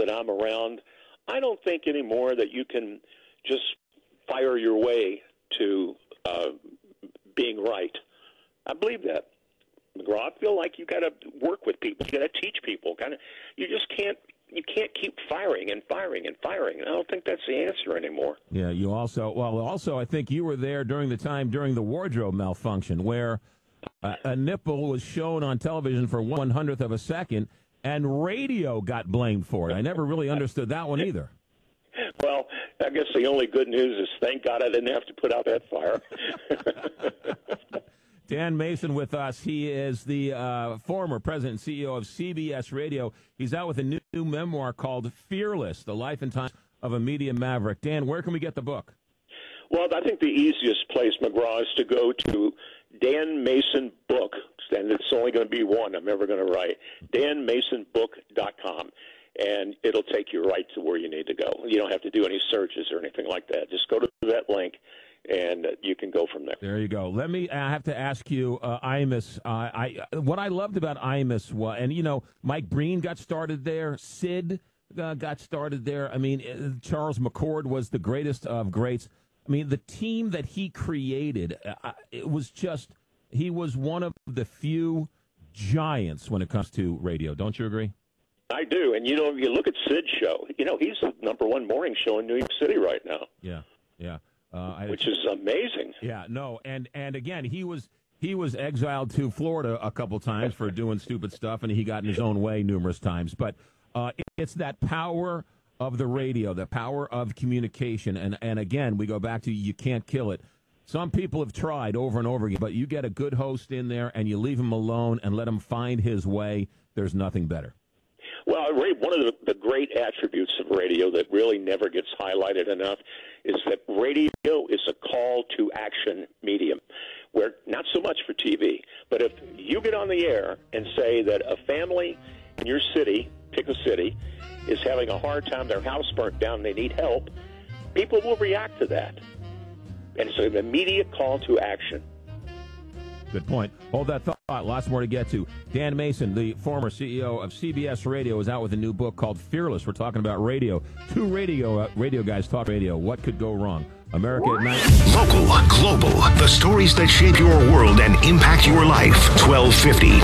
that I'm around, I don't think anymore that you can just fire your way to being right. I believe that, McGraw. I feel like you got to work with people. You got to teach people. You just can't. You can't keep firing and firing and firing. I don't think that's the answer anymore. Yeah, you also, I think you were there during the wardrobe malfunction where a nipple was shown on television for 1/100th of a second, and radio got blamed for it. I never really understood that one either. Well, I guess the only good news is thank God I didn't have to put out that fire. Dan Mason with us. He is the former president and CEO of CBS Radio. He's out with a new memoir called Fearless, The Life and Times of a Media Maverick. Dan, where can we get the book? Well, I think the easiest place, McGraw, is to go to Dan Mason Book, and it's only going to be one I'm ever going to write, danmasonbook.com, and it'll take you right to where you need to go. You don't have to do any searches or anything like that. Just go to that link, and you can go from there. There you go. I have to ask you, Imus. What I loved about Imus was, and Mike Breen got started there. Sid got started there. I mean, Charles McCord was the greatest of greats. I mean, the team that he created, it was just, he was one of the few giants when it comes to radio. Don't you agree? I do. And, if you look at Sid's show, he's the #1 morning show in New York City right now. Yeah. Which is amazing. Yeah, no, and again, he was exiled to Florida a couple times for doing stupid stuff, and he got in his own way numerous times. But it's that power of the radio, the power of communication, and again, we go back to you can't kill it. Some people have tried over and over again, but you get a good host in there, and you leave him alone and let him find his way. There's nothing better. Well, Ray, one of the great attributes of radio that really never gets highlighted enough is that radio is a call-to-action medium, where not so much for TV, but if you get on the air and say that a family in your city, pick a city, is having a hard time, their house burnt down, and they need help, people will react to that. And it's an immediate call to action. Good point. Hold that thought. Lots more to get to. Dan Mason, the former CEO of CBS Radio, is out with a new book called Fearless. We're talking about radio. Two radio guys talk radio. What could go wrong? America at Night. Local, global, the stories that shape your world and impact your life. 1250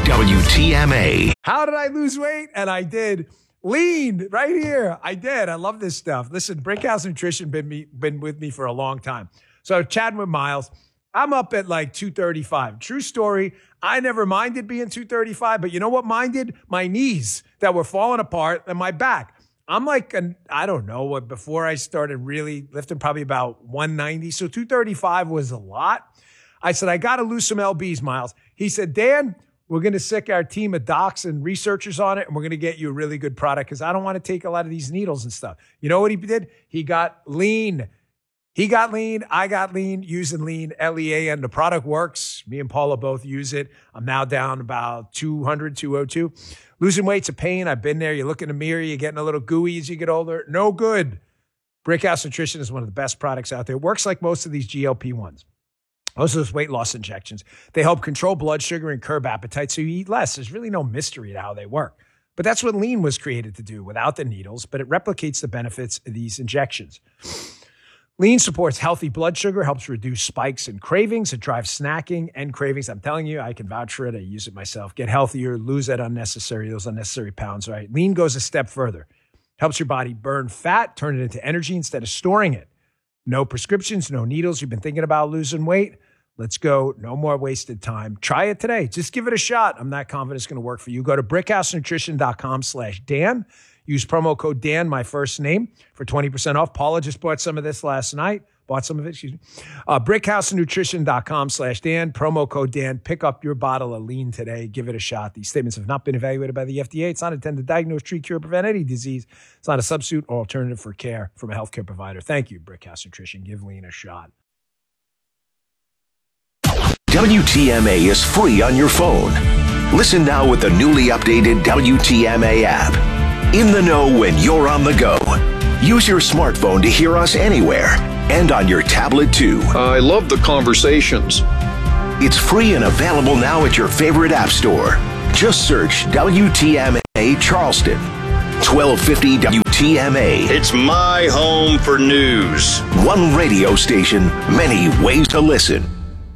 WTMA. How did I lose weight? And I did. Lean right here. I did. I love this stuff. Listen, Brickhouse Nutrition been with me for a long time. So chatting with Miles. I'm up at like 235. True story. I never minded being 235, but you know what minded? My knees that were falling apart and my back. I'm like, I don't know what, before I started really lifting, probably about 190. So 235 was a lot. I said, I got to lose some LBs, Miles. He said, Dan, we're going to sick our team of docs and researchers on it, and we're going to get you a really good product because I don't want to take a lot of these needles and stuff. You know what he did? He got lean. He got lean. I got lean, using lean, Lean. The product works. Me and Paula both use it. I'm now down about 200, 202. Losing weight's a pain. I've been there. You look in the mirror, you're getting a little gooey as you get older. No good. Brickhouse Nutrition is one of the best products out there. It works like most of these GLP-1s. Most of those weight loss injections. They help control blood sugar and curb appetite so you eat less. There's really no mystery to how they work. But that's what lean was created to do without the needles, but it replicates the benefits of these injections. Lean supports healthy blood sugar, helps reduce spikes and cravings. It drives snacking and cravings. I'm telling you, I can vouch for it. I use it myself. Get healthier, lose those unnecessary pounds, right? Lean goes a step further. Helps your body burn fat, turn it into energy instead of storing it. No prescriptions, no needles. You've been thinking about losing weight? Let's go. No more wasted time. Try it today. Just give it a shot. I'm not confident it's going to work for you. Go to brickhousenutrition.com/Dan. Use promo code Dan, my first name, for 20% off. Paula just bought some of this last night. Brickhousenutrition.com/Dan. Promo code Dan. Pick up your bottle of lean today. Give it a shot. These statements have not been evaluated by the FDA. It's not intended to diagnose, treat, cure, or prevent any disease. It's not a substitute or alternative for care from a healthcare provider. Thank you, Brickhouse Nutrition. Give lean a shot. WTMA is free on your phone. Listen now with the newly updated WTMA app. In the know when you're on the go. Use your smartphone to hear us anywhere and on your tablet too. I love the conversations. It's free and available now at your favorite app store. Just search WTMA Charleston. 1250 WTMA. It's my home for news. One radio station, many ways to listen.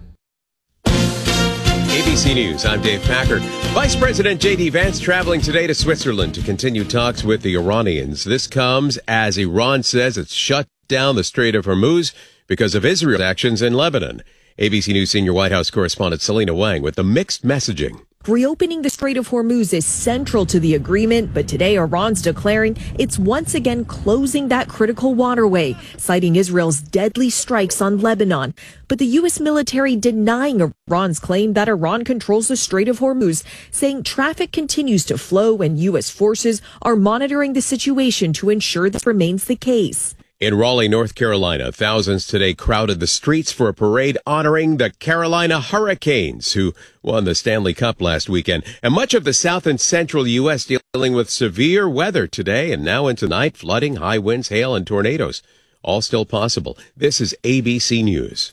ABC News, I'm Dave Packer. Vice President J.D. Vance traveling today to Switzerland to continue talks with the Iranians. This comes as Iran says it's shut down the Strait of Hormuz because of Israel's actions in Lebanon. ABC News senior White House correspondent Selena Wang with the mixed messaging. Reopening the Strait of Hormuz is central to the agreement, but today Iran's declaring it's once again closing that critical waterway, citing Israel's deadly strikes on Lebanon. But the U.S. military denying Iran's claim that Iran controls the Strait of Hormuz, saying traffic continues to flow and U.S. forces are monitoring the situation to ensure this remains the case. In Raleigh, North Carolina, thousands today crowded the streets for a parade honoring the Carolina Hurricanes, who won the Stanley Cup last weekend. And much of the south and central U.S. dealing with severe weather today and now into night, flooding, high winds, hail, and tornadoes. All still possible. This is ABC News.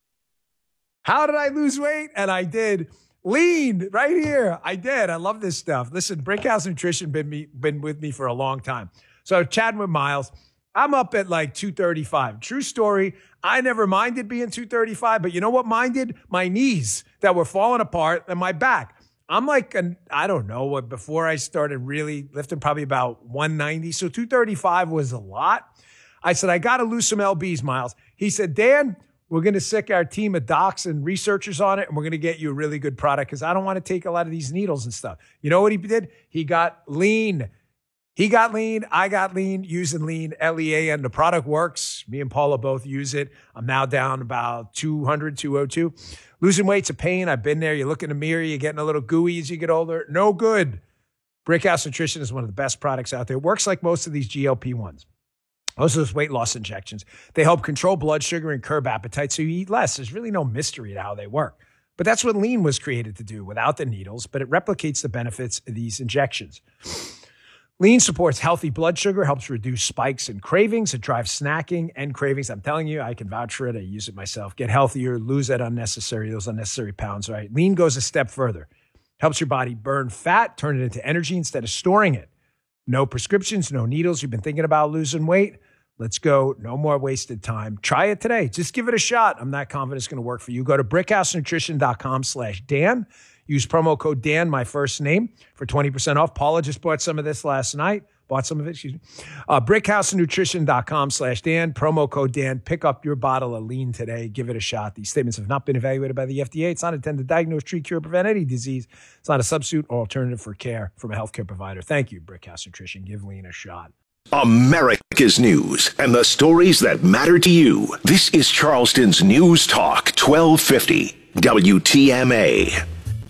How did I lose weight? And I did. Lean right here. I did. I love this stuff. Listen, Brickhouse Nutrition been with me for a long time. So chatting with Miles. I'm up at like 235. True story. I never minded being 235, but you know what minded? My knees that were falling apart and my back. I'm like, I don't know, before I started really lifting, probably about 190. So 235 was a lot. I said, I got to lose some LBs, Miles. He said, Dan, we're going to sick our team of docs and researchers on it, and we're going to get you a really good product because I don't want to take a lot of these needles and stuff. You know what he did? He got lean. He got lean. I got lean using lean, LEAN. The product works. Me and Paula both use it. I'm now down about 200, 202. Losing weight's a pain. I've been there. You look in the mirror. You're getting a little gooey as you get older. No good. Brickhouse Nutrition is one of the best products out there. It works like most of these GLP-1s. Most of those weight loss injections. They help control blood sugar and curb appetite so you eat less. There's really no mystery to how they work. But that's what lean was created to do without the needles, but it replicates the benefits of these injections. Lean supports healthy blood sugar, helps reduce spikes and cravings. It drives snacking and cravings. I'm telling you, I can vouch for it. I use it myself. Get healthier, lose those unnecessary pounds, right? Lean goes a step further. Helps your body burn fat, turn it into energy instead of storing it. No prescriptions, no needles. You've been thinking about losing weight? Let's go. No more wasted time. Try it today. Just give it a shot. I'm not confident it's going to work for you. Go to brickhousenutrition.com/Dan. Use promo code Dan, my first name, for 20% off. Paula just bought some of this last night. Brickhousenutrition.com/Dan. Promo code Dan. Pick up your bottle of lean today. Give it a shot. These statements have not been evaluated by the FDA. It's not intended to diagnose, treat, cure, prevent any disease. It's not a substitute or alternative for care from a healthcare provider. Thank you, Brickhouse Nutrition. Give lean a shot. America's news and the stories that matter to you. This is Charleston's News Talk 1250 WTMA.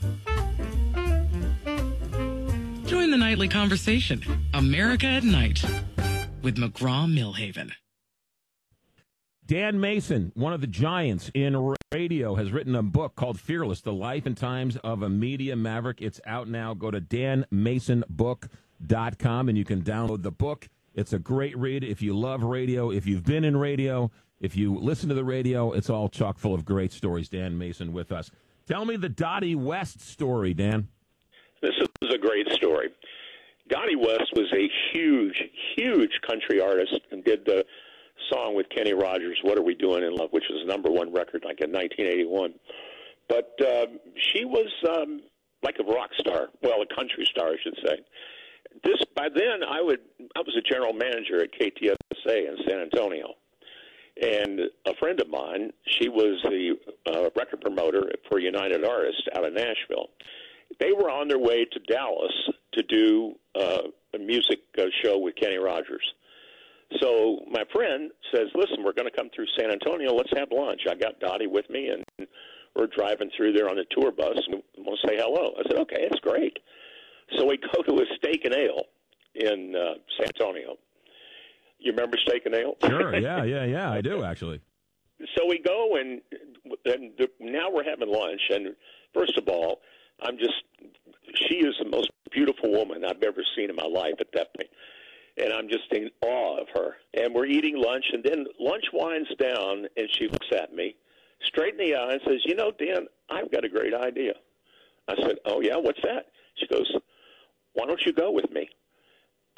Join the nightly conversation, America at Night, with McGraw-Millhaven. Dan Mason, one of the giants in radio, has written a book called Fearless, The Life and Times of a Media Maverick. It's out now. Go to danmasonbook.com and you can download the book. It's a great read if you love radio, if you've been in radio, if you listen to the radio. It's all chock full of great stories. Dan Mason with us. Tell me the Dottie West story, Dan. This is a great story. Dottie West was a huge, huge country artist and did the song with Kenny Rogers, What Are We Doing in Love, which was the number one record like in 1981. But she was like a rock star, well, a country star, I should say. By then, I was a general manager at KTSA in San Antonio. And a friend of mine, she was the record promoter for United Artists out of Nashville. They were on their way to Dallas to do a music show with Kenny Rogers. So my friend says, listen, we're going to come through San Antonio. Let's have lunch. I got Dottie with me, and we're driving through there on the tour bus. And we'll say hello. I said, okay, that's great. So we go to a Steak and Ale in San Antonio. You remember Steak and Ale? Sure, yeah, I do, actually. So we go, and now we're having lunch. And first of all, she is the most beautiful woman I've ever seen in my life at that point. And I'm just in awe of her. And we're eating lunch, and then lunch winds down, and she looks at me straight in the eye and says, you know, Dan, I've got a great idea. I said, oh, yeah, what's that? She goes, why don't you go with me?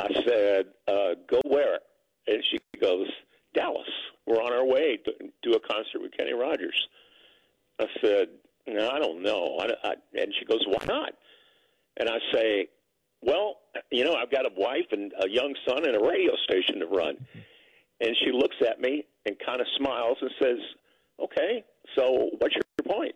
I said, go where? And she goes, Dallas. We're on our way to do a concert with Kenny Rogers. I said, no, I don't know. And she goes, why not? And I say, well, I've got a wife and a young son and a radio station to run. And she looks at me and kind of smiles and says, okay, so what's your point?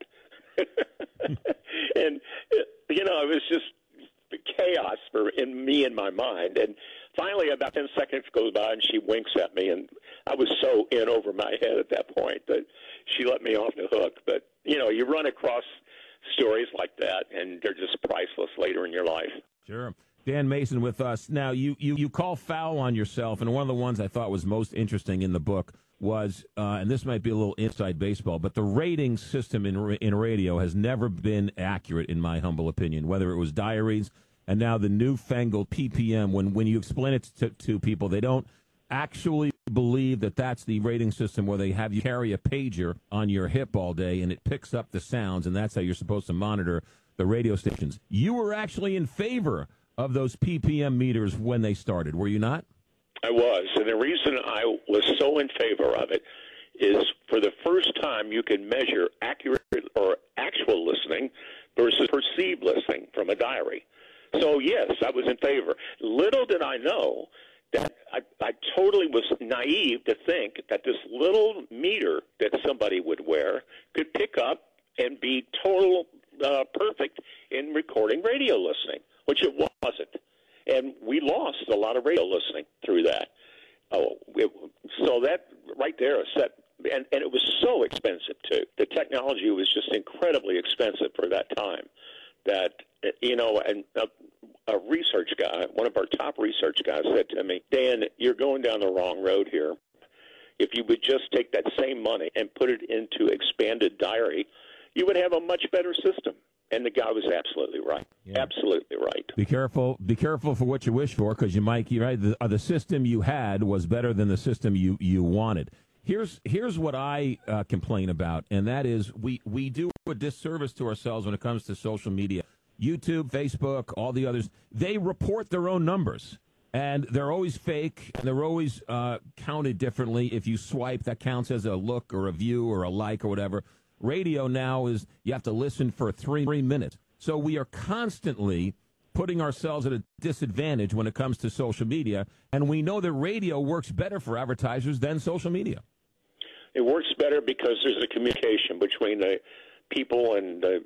And, it was just chaos in me in my mind. And finally, about 10 seconds goes by, and she winks at me, and I was so in over my head at that point that she let me off the hook. But, you run across stories like that, and they're just priceless later in your life. Sure. Dan Mason with us. Now, you call foul on yourself, and one of the ones I thought was most interesting in the book was, and this might be a little inside baseball, but the rating system in radio has never been accurate, in my humble opinion, whether it was diaries and now the newfangled PPM. When you explain it to people, they don't actually believe that that's the rating system where they have you carry a pager on your hip all day and it picks up the sounds, and that's how you're supposed to monitor the radio stations. You were actually in favor of those PPM meters when they started, were you not? I was, and the reason I was so in favor of it is for the first time you can measure accurate or actual listening versus perceived listening from a diary. So, yes, I was in favor. Little did I know that I totally was naive to think that this little meter that somebody would wear could pick up and be perfect in recording radio listening, which it wasn't. And we lost a lot of radio listening through that. So that right there is set. And it was so expensive, too. The technology was just incredibly expensive for that time that, and a research guy, one of our top research guys said to me, Dan, you're going down the wrong road here. If you would just take that same money and put it into expanded diary, you would have a much better system. And the guy was absolutely right. Yeah. Absolutely right. Be careful for what you wish for, because you might be right. The system you had was better than the system you wanted. Here's what I complain about, and that is we do a disservice to ourselves when it comes to social media. YouTube, Facebook, all the others, they report their own numbers, and they're always fake, and they're always counted differently. If you swipe, that counts as a look or a view or a like or whatever. Radio now is you have to listen for 3 minutes. So we are constantly putting ourselves at a disadvantage when it comes to social media, and we know that radio works better for advertisers than social media. It works better because there's a communication between the people and the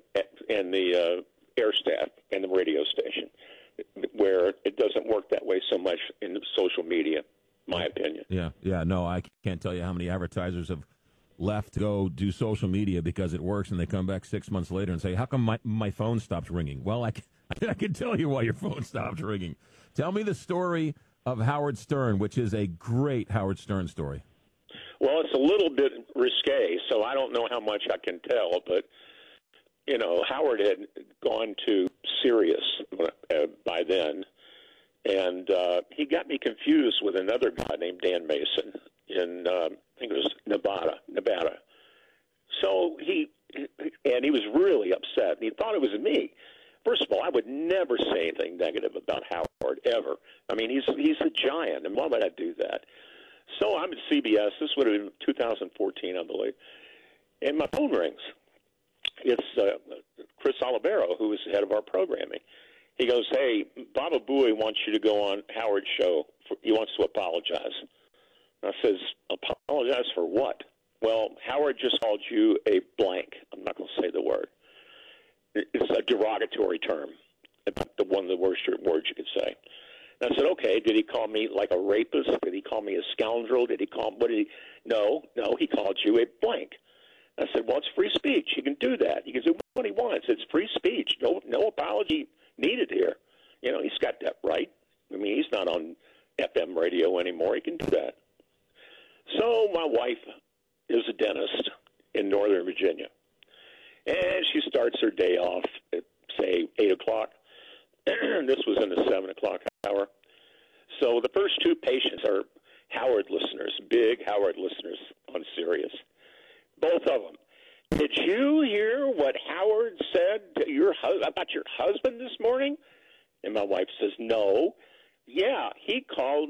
air staff and the radio station, where it doesn't work that way so much in social media, my opinion. Yeah. No, I can't tell you how many advertisers have left to go do social media because it works, and they come back 6 months later and say, how come my phone stopped ringing? Well, I can tell you why your phone stopped ringing. Tell me the story of Howard Stern, which is a great Howard Stern story. Well, it's a little bit risque, so I don't know how much I can tell, but, Howard had gone to Sirius by then, and he got me confused with another guy named Dan Mason in, I think it was Nevada. So he was really upset, and he thought it was me. First of all, I would never say anything negative about Howard, ever. I mean, he's a giant, and why would I do that? So I'm at CBS. This would have been 2014, I believe. And my phone rings. It's Chris Olivero, who is the head of our programming. He goes, hey, Baba Booey wants you to go on Howard's show. He wants to apologize. And I says, apologize for what? Well, Howard just called you a blank. I'm not going to say the word. It's a derogatory term, one of the worst words you could say. And I said, okay, did he call me like a rapist? Did he call me a scoundrel? No, he called you a blank. I said, well, it's free speech. He can do that. He can do what he wants. It's free speech. No apology needed here. He's got that right. I mean, he's not on FM radio anymore. He can do that. So my wife is a dentist in Northern Virginia, and she starts her day off at, say, 8 o'clock. This was in the 7 o'clock hour. So the first 2 patients are Howard listeners, big Howard listeners on Sirius. Both of them. Did you hear what Howard said about your husband this morning? And my wife says, no. Yeah, he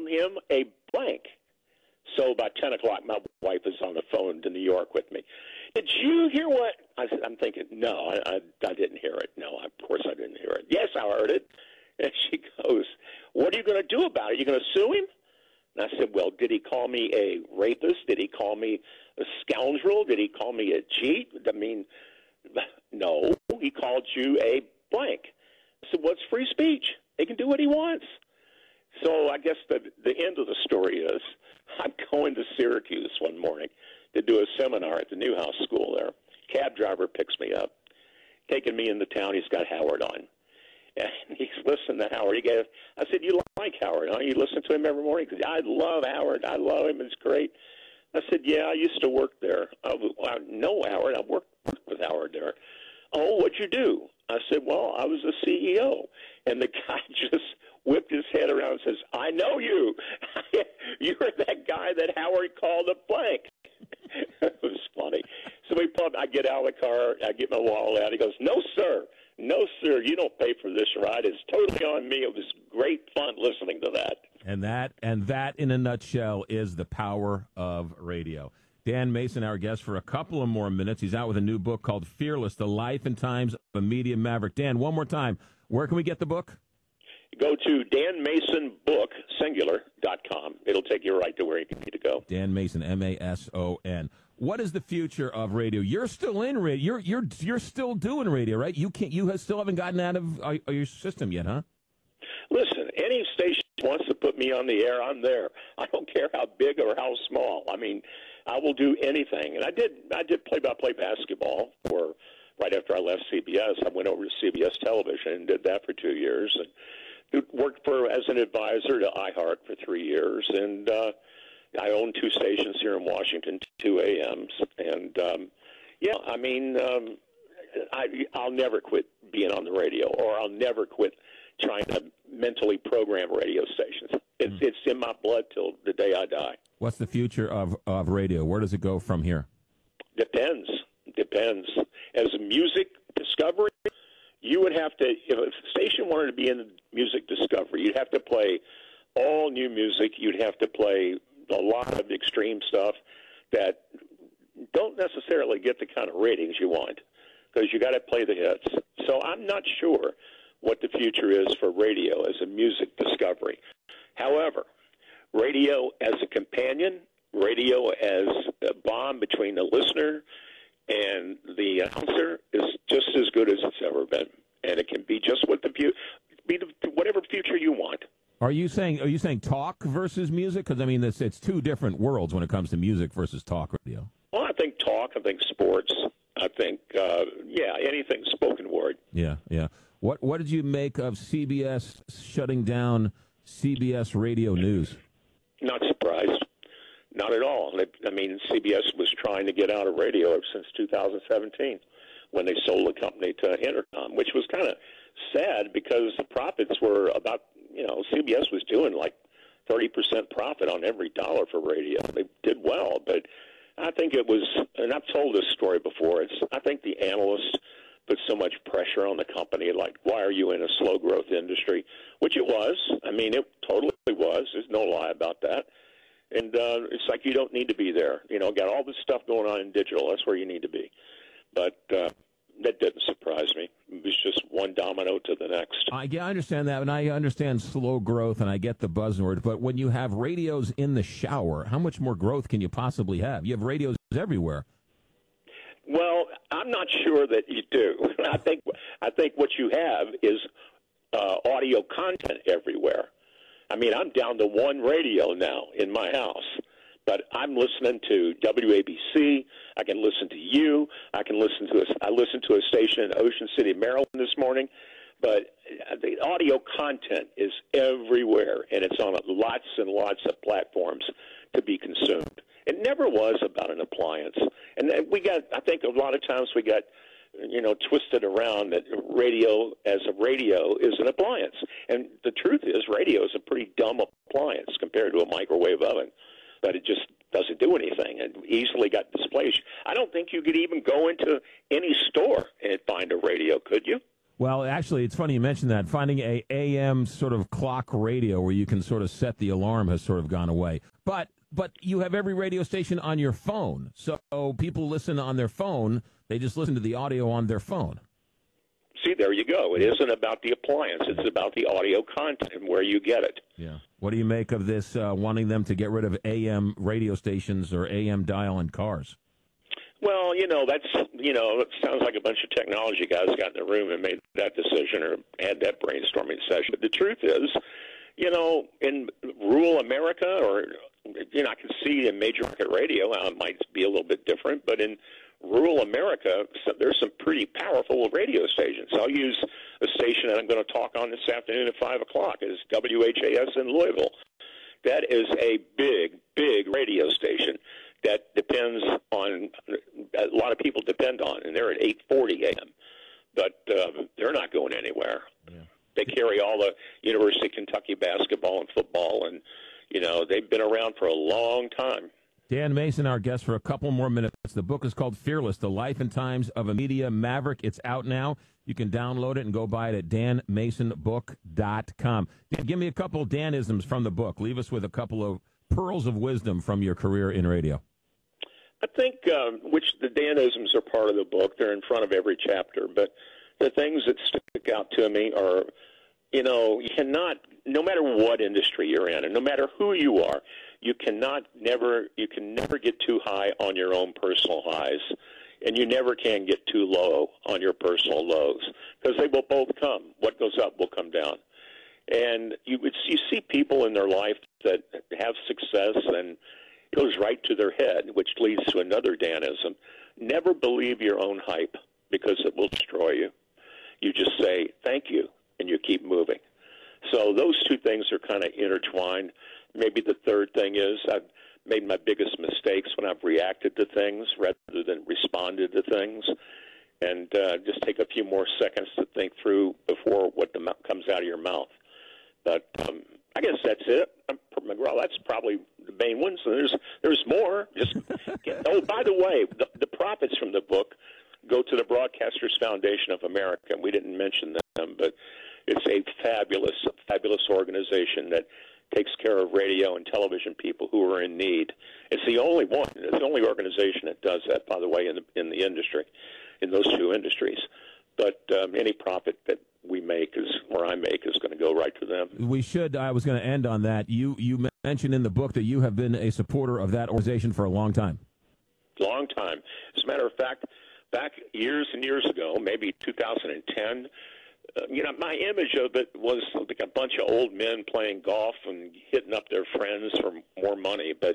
him a blank. So by 10 o'clock, my wife is on the phone to New York with me. Did you hear what? I'm thinking, no, I didn't hear it. No, of course I didn't hear it. Yes, I heard it. And she goes, what are you going to do about it? Are you going to sue him? And I said, well, did he call me a rapist? Did he call me a scoundrel? Did he call me a cheat? I mean, no, he called you a blank. I said, what's free speech? He can do what he wants. So I guess the end of the story is I'm going to Syracuse one morning to do a seminar at the Newhouse School there. Cab driver picks me up, taking me into town. He's got Howard on. And he's listening to Howard. I said, you like Howard, huh? You listen to him every morning? He said, I love Howard. I love him. It's great. I said, yeah, I used to work there. I know Howard. I worked with Howard there. Oh, what'd you do? I said, well, I was the CEO. And the guy just whipped his head around and says, I know you. You're that guy that Howard called a blank. It was funny. So I get out of the car. I get my wallet out. He goes, no, sir. No, sir. You don't pay for this ride. It's totally on me. It was great fun listening to that. And that, in a nutshell, is the power of radio. Dan Mason, our guest, for a couple of more minutes. He's out with a new book called Fearless, The Life and Times of a Media Maverick. Dan, one more time, where can we get the book? Go to danmasonbook.com. It'll take you right to where you need to go. Dan Mason, M-A-S-O-N. What is the future of radio? You're still in radio. You're still doing radio, right? You still haven't gotten out of your system yet, huh? Listen, any station wants to put me on the air, I'm there. I don't care how big or how small. I mean, I will do anything. And I did play-by-play basketball right after I left CBS. I went over to CBS Television and did that for 2 years, and worked as an advisor to iHeart for 3 years, and I own 2 stations here in Washington, 2 AMs, and I'll never quit being on the radio, or I'll never quit trying to mentally program radio stations. It's in my blood till the day I die. What's the future of radio? Where does it go from here? Depends. As a music discovery, you would have to, if a station wanted to be in music discovery, you'd have to play all new music. You'd have to play a lot of extreme stuff that don't necessarily get the kind of ratings you want, because you got to play the hits. So I'm not sure what the future is for radio as a music discovery. However, radio as a companion, radio as a bond between the listener and the announcer is just as good as it's ever been, and it can be just whatever future you want. Are you saying talk versus music? Because I mean, it's 2 different worlds when it comes to music versus talk radio. Well, I think talk. I think sports. I think anything spoken word. Yeah. What did you make of CBS shutting down CBS Radio News? Not surprised. Not at all. I mean, CBS was trying to get out of radio ever since 2017 when they sold the company to Intercom, which was kind of sad because the profits were about, CBS was doing like 30% profit on every dollar for radio. They did well, but I think it was, and I've told this story before, I think the analysts put so much pressure on the company, like, why are you in a slow growth industry? Which it was. I mean, it totally was. There's no lie about that. And it's like you don't need to be there. Got all this stuff going on in digital. That's where you need to be. But that didn't surprise me. It was just one domino to the next. I understand that, and I understand slow growth, and I get the buzzword. But when you have radios in the shower, how much more growth can you possibly have? You have radios everywhere. Well, I'm not sure that you do. I think what you have is audio content everywhere. I mean, I'm down to one radio now in my house, but I'm listening to WABC. I can listen to you. I listened to a station in Ocean City, Maryland this morning. But the audio content is everywhere, and it's on lots and lots of platforms to be consumed. It never was about an appliance. And I think a lot of times we got, twisted around that radio as a radio is an appliance. And the truth is radio is a pretty dumb appliance compared to a microwave oven, but it just doesn't do anything and easily got displaced. I don't think you could even go into any store and find a radio, could you? Well, actually, it's funny you mentioned that. Finding a AM sort of clock radio where you can sort of set the alarm has sort of gone away. But you have every radio station on your phone. So people listen on their phone. They just listen to the audio on their phone. See, there you go. It isn't about the appliance. It's about the audio content and where you get it. Yeah. What do you make of this wanting them to get rid of AM radio stations or AM dial in cars? Well, it sounds like a bunch of technology guys got in the room and made that decision or had that brainstorming session. But the truth is, in rural America, or, I can see in major market radio how it might be a little bit different, but in rural America, there's some pretty powerful radio stations. I'll use a station that I'm going to talk on this afternoon at 5 o'clock. It's WHAS in Louisville. That is a big, big radio station that depends on, a lot of people depend on, and they're at 8:40 a.m. But they're not going anywhere. Yeah. They carry all the University of Kentucky basketball and football, and, they've been around for a long time. Dan Mason, our guest for a couple more minutes. The book is called Fearless, The Life and Times of a Media Maverick. It's out now. You can download it and go buy it at danmasonbook.com. Dan, give me a couple Danisms from the book. Leave us with a couple of pearls of wisdom from your career in radio. I think which the Danisms are part of the book. They're in front of every chapter. But the things that stick out to me are, you cannot, no matter what industry you're in and no matter who you are, you can never get too high on your own personal highs, and you never can get too low on your personal lows, because they will both come. What goes up will come down. And you see people in their life that have success and it goes right to their head, which leads to another Danism. Never believe your own hype, because it will destroy you. You just say, thank you, and you keep moving. So those two things are kind of intertwined. Maybe the third thing is I've made my biggest mistakes when I've reacted to things rather than responded to things, and just take a few more seconds to think through before what comes out of your mouth. But I guess that's it. McGraw, that's probably the main ones. There's more. By the way, the profits from the book go to the Broadcasters Foundation of America. We didn't mention them, but it's a fabulous, fabulous organization that takes care of radio and television people who are in need. It's the only one. It's the only organization that does that, by the way, in the industry, in those two industries. But any profit that we make I make is going to go right to them. I was going to end on that. You mentioned in the book that you have been a supporter of that organization for a long time. Long time. As a matter of fact, back years and years ago, maybe 2010, my image of it was like a bunch of old men playing golf and hitting up their friends for more money. But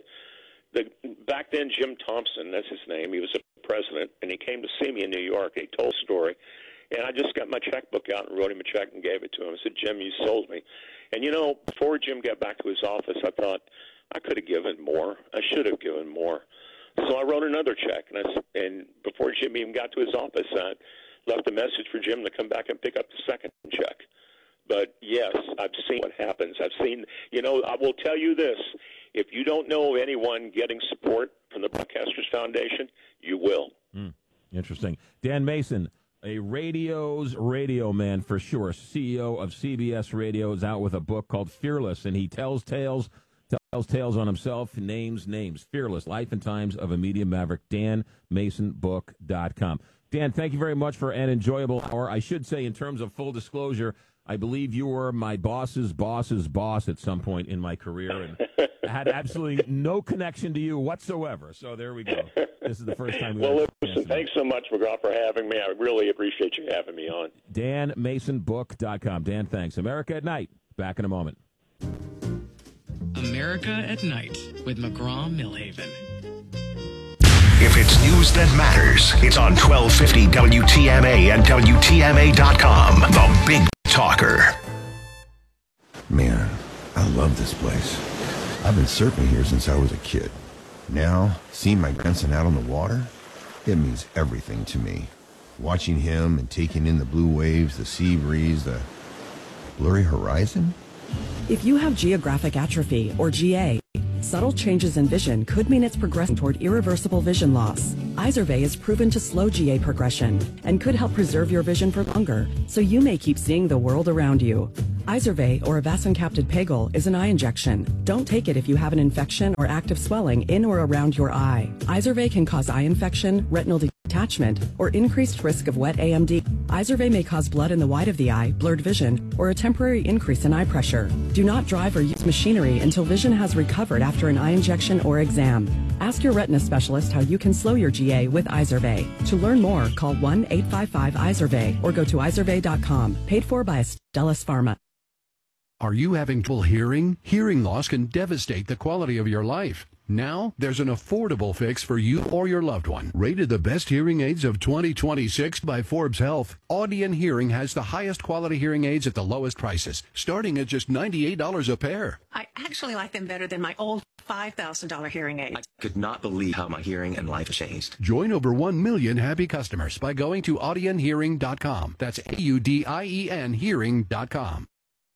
back then, Jim Thompson, that's his name, he was a president, and he came to see me in New York. He told a story. And I just got my checkbook out and wrote him a check and gave it to him. I said, Jim, you sold me. And, before Jim got back to his office, I thought, I could have given more. I should have given more. So I wrote another check. And before Jim even got to his office, I left a message for Jim to come back and pick up the second check. But, yes, I've seen what happens. I will tell you this. If you don't know of anyone getting support from the Broadcasters Foundation, you will. Interesting. Dan Mason, a radio's radio man for sure, CEO of CBS Radio, is out with a book called Fearless, and he tells tales on himself, names. Fearless, Life and Times of a Media Maverick, danmasonbook.com. Dan, thank you very much for an enjoyable hour. I should say, in terms of full disclosure, I believe you were my boss's boss's boss at some point in my career, and had absolutely no connection to you whatsoever. So there we go. This is the first time. Well, listen, thanks so much, McGraw, for having me. I really appreciate you having me on. danmasonbook.com. Dan, thanks. America at Night. Back in a moment. America at Night with McGraw-Milhaven. If it's news that matters, it's on 1250 WTMA and WTMA.com. The Big Talker. Man, I love this place. I've been surfing here since I was a kid. Now, seeing my grandson out on the water, it means everything to me. Watching him and taking in the blue waves, the sea breeze, the blurry horizon. If you have geographic atrophy, or GA, Subtle changes in vision could mean it's progressing toward irreversible vision loss. Izervay is proven to slow GA progression and could help preserve your vision for longer, so you may keep seeing the world around you. Izervay, or avacincaptad pegol, is an eye injection. Don't take it if you have an infection or active swelling in or around your eye. Izervay can cause eye infection, retinal detachment, or increased risk of wet AMD. Izervay may cause blood in the white of the eye, blurred vision, or a temporary increase in eye pressure. Do not drive or use machinery until vision has recovered after an eye injection or exam. Ask your retina specialist how you can slow your GA with Izervay. To learn more, call 1-855-IZERVAY or go to izervay.com. Paid for by Astellas Pharma. Are you having trouble hearing? Hearing loss can devastate the quality of your life. Now, there's an affordable fix for you or your loved one. Rated the best hearing aids of 2026 by Forbes Health, Audion Hearing has the highest quality hearing aids at the lowest prices, starting at just $98 a pair. I actually like them better than my old $5,000 hearing aids. I could not believe how my hearing and life has changed. Join over 1 million happy customers by going to audionhearing.com. That's AUDIEN hearing.com.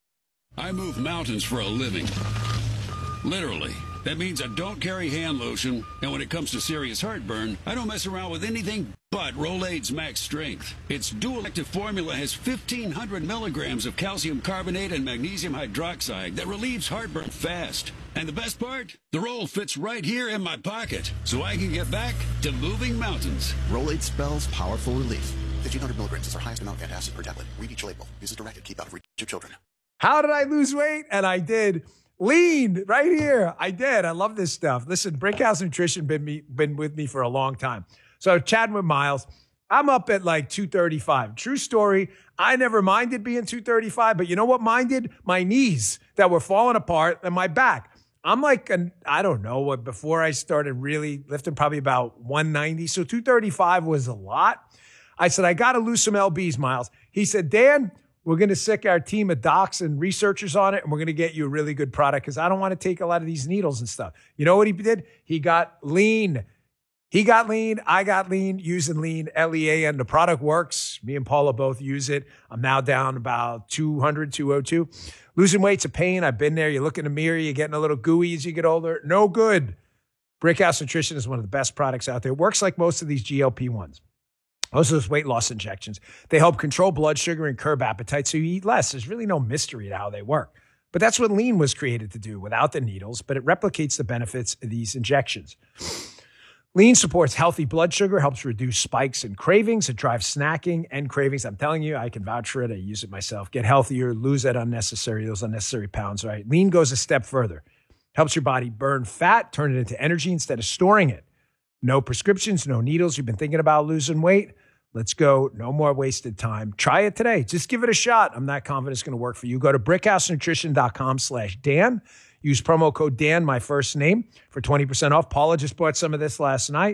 I move mountains for a living. Literally. That means I don't carry hand lotion, and when it comes to serious heartburn, I don't mess around with anything but Rolaids Max Strength. Its dual active formula has 1,500 milligrams of calcium carbonate and magnesium hydroxide that relieves heartburn fast. And the best part? The roll fits right here in my pocket, so I can get back to moving mountains. Rolaids spells powerful relief. 1,500 milligrams is our highest amount of antacid per tablet. Read each label. Use as directed. Keep out of reach of children. How did I lose weight? And I did. Lean right here. I did. I love this stuff. Listen, Brickhouse Nutrition been with me for a long time. So chatting with Miles, I'm up at like 235. True story. I never minded being 235, but you know what minded? My knees that were falling apart and my back. I'm like, I don't know what, before I started really lifting, probably about 190. So 235 was a lot. I said, I got to lose some LBs, Miles. He said, Dan, we're going to sick our team of docs and researchers on it, and we're going to get you a really good product because I don't want to take a lot of these needles and stuff. You know what he did? He got lean. He got lean. I got lean using lean, L-E-A-N. The product works. Me and Paula both use it. I'm now down about 200, 202. Losing weight's a pain. I've been there. You look in the mirror. You're getting a little gooey as you get older. No good. Brickhouse Nutrition is one of the best products out there. It works like most of these GLP-1s. Most of those weight loss injections, they help control blood sugar and curb appetite so you eat less. There's really no mystery to how they work. But that's what lean was created to do without the needles, but it replicates the benefits of these injections. Lean supports healthy blood sugar, helps reduce spikes and cravings. It drives snacking and cravings. I'm telling you, I can vouch for it. I use it myself. Get healthier, lose those unnecessary pounds, right? Lean goes a step further. Helps your body burn fat, turn it into energy instead of storing it. No prescriptions, no needles. You've been thinking about losing weight? Let's go. No more wasted time. Try it today. Just give it a shot. I'm not confident it's going to work for you. Go to brickhousenutrition.com/Dan. Use promo code Dan, my first name, for 20% off. Paula just bought some of this last night.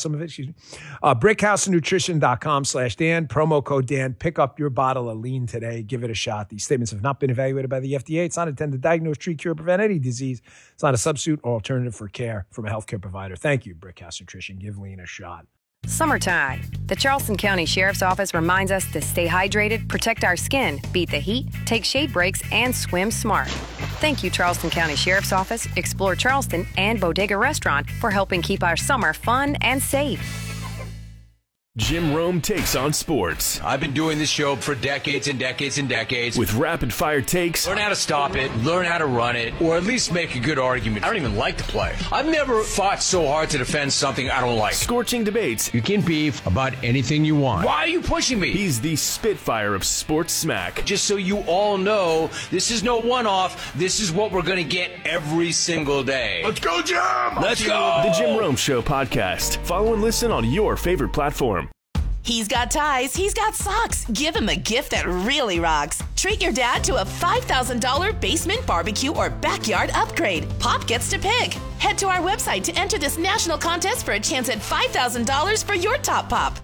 brickhousenutrition.com/Dan. Promo code Dan. Pick up your bottle of lean today. Give it a shot. These statements have not been evaluated by the FDA. It's not intended to diagnose, treat, cure, or prevent any disease. It's not a substitute or alternative for care from a healthcare provider. Thank you, Brickhouse Nutrition. Give lean a shot. Summertime. The Charleston County Sheriff's Office reminds us to stay hydrated, protect our skin, beat the heat, take shade breaks, and swim smart. Thank you, Charleston County Sheriff's Office, Explore Charleston, and Bodega Restaurant for helping keep our summer fun and safe. Jim Rome takes on sports. I've been doing this show for decades and decades and decades. With rapid-fire takes. Learn how to stop it, learn how to run it, or at least make a good argument. I don't even like to play. I've never fought so hard to defend something I don't like. Scorching debates. You can beef about anything you want. Why are you pushing me? He's the Spitfire of sports smack. Just so you all know, this is no one-off. This is what we're going to get every single day. Let's go, Jim! Let's go! The Jim Rome Show podcast. Follow and listen on your favorite platform. He's got ties, he's got socks. Give him a gift that really rocks. Treat your dad to a $5,000 basement barbecue or backyard upgrade. Pop gets to pick. Head to our website to enter this national contest for a chance at $5,000 for your top pop.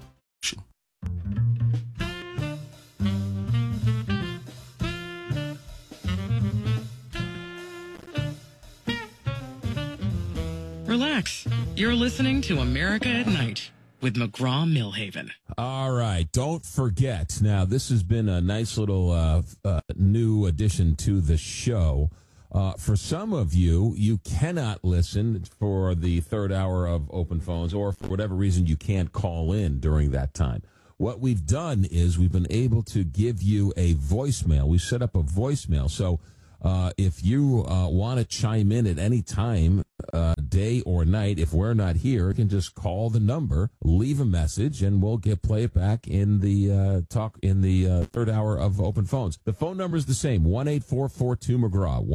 Relax. You're listening to America at Night with McGraw-Milhaven. All right. Don't forget. Now, this has been a nice little new addition to the show. For some of you, you cannot listen for the third hour of Open Phones, or for whatever reason you can't call in during that time. What we've done is we've been able to give you a voicemail. We set up a voicemail. So if you want to chime in at any time, day or night, if we're not here, you can just call the number, leave a message, and we'll play it back in the third hour of Open Phones. The phone number is the same, 1-844-2-McGraw,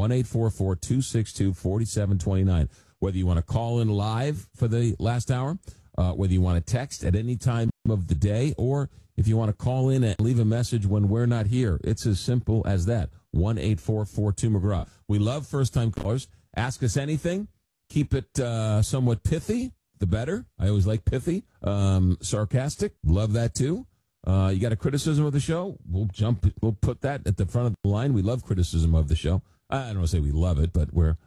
1-844-262-4729. Whether you want to call in live for the last hour, whether you want to text at any time of the day, or if you want to call in and leave a message when we're not here. It's as simple as that. 1-844-2-McGraw. We love first-time callers. Ask us anything. Keep it somewhat pithy, the better. I always like pithy. Sarcastic, love that too. You got a criticism of the show? We'll put that at the front of the line. We love criticism of the show. I don't want to say we love it, but we're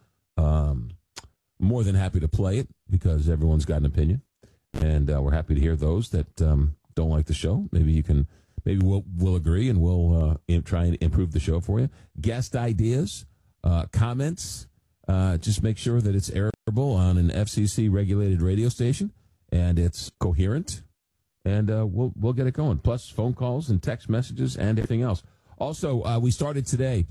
more than happy to play it because everyone's got an opinion. And we're happy to hear those that don't like the show. Maybe we'll agree and we'll try and improve the show for you. Guest ideas, comments. Just make sure that it's airable on an FCC regulated radio station and it's coherent, and we'll get it going. Plus phone calls and text messages and everything else. Also, we started today.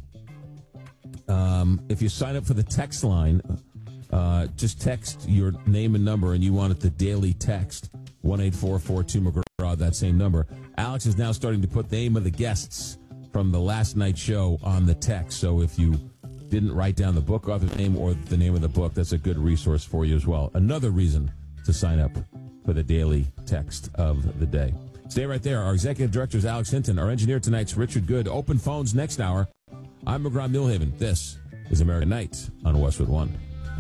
If you sign up for the text line, just text your name and number, and you want it the daily text, 1-844-2-McGraw, that same number. Alex is now starting to put the name of the guests from the last night's show on the text. So if you didn't write down the book author's name or the name of the book, that's a good resource for you as well. Another reason to sign up for the daily text of the day. Stay right there. Our executive director is Alex Hinton. Our engineer tonight's Richard Good. Open Phones next hour. I'm McGraw Millhaven. This is American Night on Westwood One.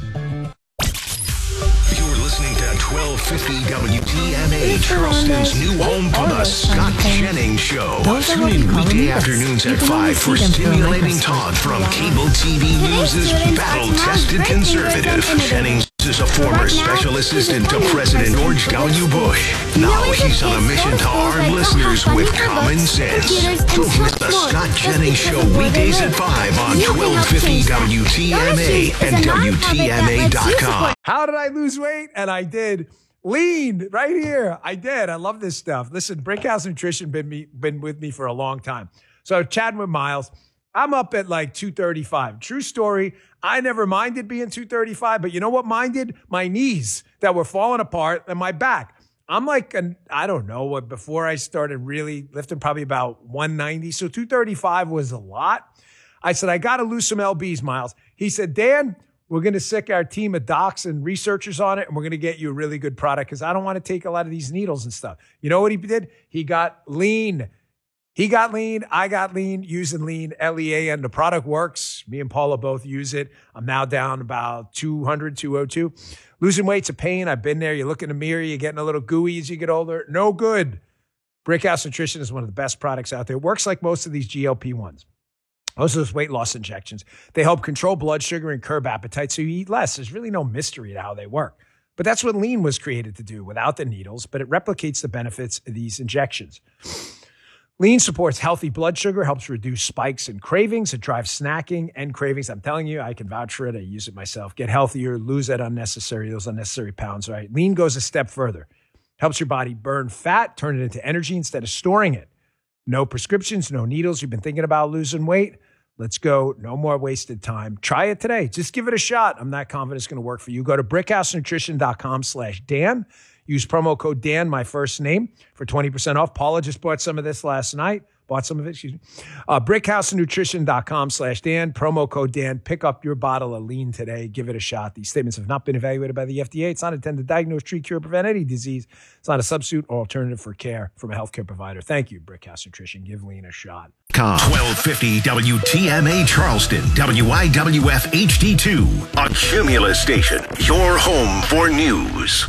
You're listening to 1250 WTMA, Charleston's new home for the Scott Jennings Show. Tune in weekday afternoons at 5 for stimulating talk from cable TV news' battle-tested conservative. Jennings is a former special assistant to President George W. Bush. Now he's on a mission to arm listeners with common sense. Don't miss the Scott Jennings Show weekdays at 5 on 1250 WTMA and WTMA.com. How did I lose weight? And I did. Lean right here. I did. I love this stuff. Listen, Brickhouse Nutrition been with me for a long time. So chatting with Miles, I'm up at like 235. True story. I never minded being 235, but you know what minded? My knees that were falling apart and my back. I'm like, I don't know what, before I started really lifting, probably about 190. So 235 was a lot. I said, I got to lose some lbs, Miles. He said, Dan, we're going to sick our team of docs and researchers on it, and we're going to get you a really good product because I don't want to take a lot of these needles and stuff. You know what he did? He got lean. He got lean. I got lean using lean, LEAN. The product works. Me and Paula both use it. I'm now down about 200, 202. Losing weight's a pain. I've been there. You look in the mirror. You're getting a little gooey as you get older. No good. Brickhouse Nutrition is one of the best products out there. It works like most of these GLP-1s. Most of those weight loss injections. They help control blood sugar and curb appetite so you eat less. There's really no mystery to how they work. But that's what lean was created to do without the needles, but it replicates the benefits of these injections. Lean supports healthy blood sugar, helps reduce spikes and cravings. It drives snacking and cravings. I'm telling you, I can vouch for it. I use it myself. Get healthier, lose those unnecessary pounds, right? Lean goes a step further. Helps your body burn fat, turn it into energy instead of storing it. No prescriptions, no needles. You've been thinking about losing weight? Let's go. No more wasted time. Try it today. Just give it a shot. I'm not confident it's going to work for you. Go to brickhousenutrition.com/Dan. Use promo code Dan, my first name, for 20% off. Paula just bought some of this last night. brickhousenutrition.com/Dan. Promo code Dan. Pick up your bottle of lean today. Give it a shot. These statements have not been evaluated by the FDA. It's not intended to diagnose, treat, cure, prevent any disease. It's not a substitute or alternative for care from a healthcare provider. Thank you, Brickhouse Nutrition. Give lean a shot. 1250 WTMA Charleston, WIWF HD2, a Cumulus station, your home for news.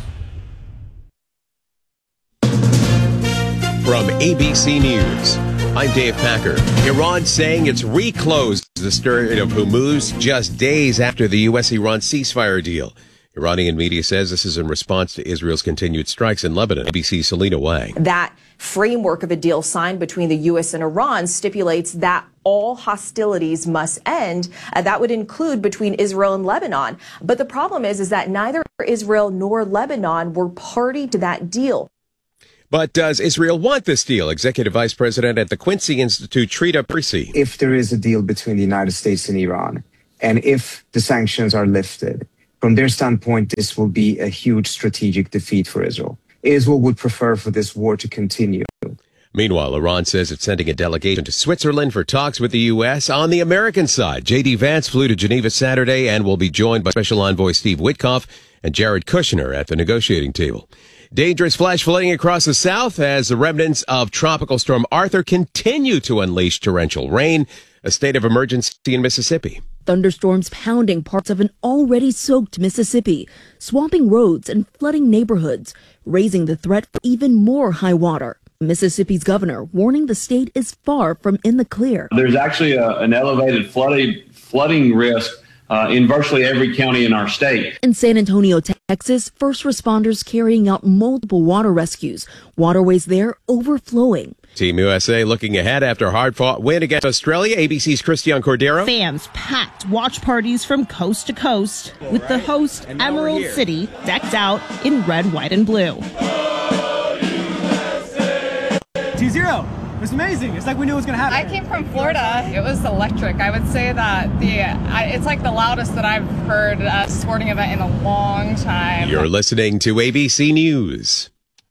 From ABC News, I'm Dave Packer. Iran saying it's reclosed the Strait of Hormuz just days after the U.S.-Iran ceasefire deal. Iranian media says this is in response to Israel's continued strikes in Lebanon. ABC's Selena Wang. That framework of a deal signed between the U.S. and Iran stipulates that all hostilities must end. That would include between Israel and Lebanon. But the problem is that neither Israel nor Lebanon were party to that deal. But does Israel want this deal? Executive Vice President at the Quincy Institute, Trita Prisi. If there is a deal between the United States and Iran, and if the sanctions are lifted, from their standpoint, this will be a huge strategic defeat for Israel. Israel would prefer for this war to continue. Meanwhile, Iran says it's sending a delegation to Switzerland for talks with the U.S. On the American side, J.D. Vance flew to Geneva Saturday and will be joined by Special Envoy Steve Witkoff and Jared Kushner at the negotiating table. Dangerous flash flooding across the south as the remnants of Tropical Storm Arthur continue to unleash torrential rain. A state of emergency in Mississippi. Thunderstorms pounding parts of an already soaked Mississippi, swamping roads and flooding neighborhoods, raising the threat for even more high water. Mississippi's governor warning the state is far from in the clear. There's actually an elevated flooding risk in virtually every county in our state. In San Antonio, Texas, first responders carrying out multiple water rescues, waterways there overflowing. Team USA looking ahead after a hard-fought win against Australia. ABC's Christian Cordero. Fans packed watch parties from coast to coast with the host Emerald City decked out in red, white, and blue. 2-0. It was amazing. It's like we knew it was going to happen. I came from Florida. It was electric. I would say that it's like the loudest that I've heard a sporting event in a long time. You're listening to ABC News.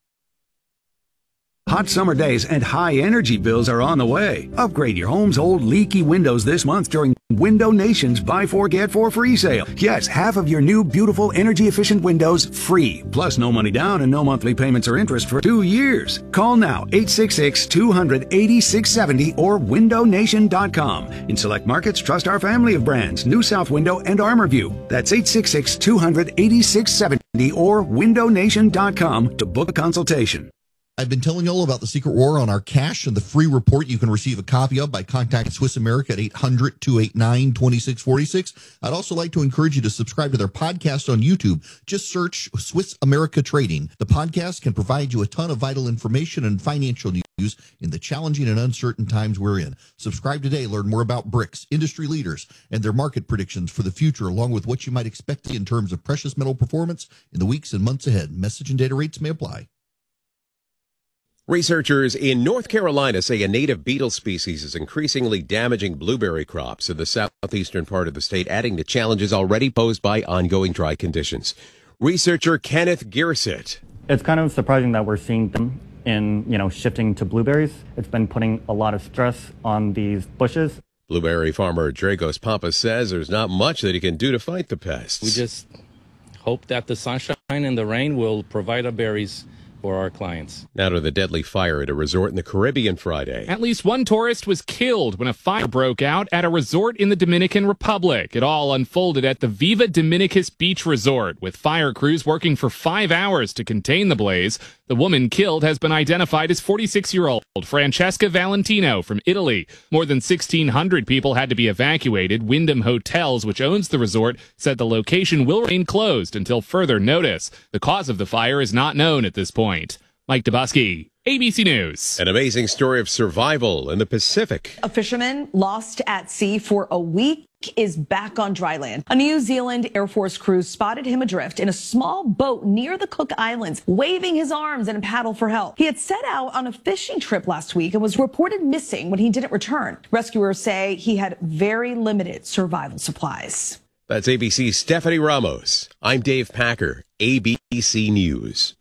Hot summer days and high energy bills are on the way. Upgrade your home's old leaky windows this month during Window Nation's Buy 4 Get 4 free sale. Yes, half of your new beautiful energy efficient windows free. Plus no money down and no monthly payments or interest for 2 years. Call now 866-200-8670 or windownation.com. In select markets, trust our family of brands, New South Window and ArmorView. That's 866-200-8670 or windownation.com to book a consultation. I've been telling you all about the Secret War on our cash and the free report you can receive a copy of by contacting Swiss America at 800-289-2646. I'd also like to encourage you to subscribe to their podcast on YouTube. Just search Swiss America Trading. The podcast can provide you a ton of vital information and financial news in the challenging and uncertain times we're in. Subscribe today. Learn more about BRICS, industry leaders, and their market predictions for the future, along with what you might expect in terms of precious metal performance in the weeks and months ahead. Message and data rates may apply. Researchers in North Carolina say a native beetle species is increasingly damaging blueberry crops in the southeastern part of the state, adding to challenges already posed by ongoing dry conditions. Researcher Kenneth Gearset. It's kind of surprising that we're seeing them in, shifting to blueberries. It's been putting a lot of stress on these bushes. Blueberry farmer Dragos Pampas says there's not much that he can do to fight the pests. We just hope that the sunshine and the rain will provide our berries for our clients. Now to the deadly fire at a resort in the Caribbean Friday. At least one tourist was killed when a fire broke out at a resort in the Dominican Republic. It all unfolded at the Viva Dominicus Beach Resort, with fire crews working for 5 hours to contain the blaze. The woman killed has been identified as 46-year-old Francesca Valentino from Italy. More than 1,600 people had to be evacuated. Wyndham Hotels, which owns the resort, said the location will remain closed until further notice. The cause of the fire is not known at this point. Mike Dubosky, ABC News. An amazing story of survival in the Pacific. A fisherman lost at sea for a week is back on dry land. A New Zealand Air Force crew spotted him adrift in a small boat near the Cook Islands, waving his arms and a paddle for help. He had set out on a fishing trip last week and was reported missing when he didn't return. Rescuers say he had very limited survival supplies. That's ABC's Stephanie Ramos. I'm Dave Packer, ABC News.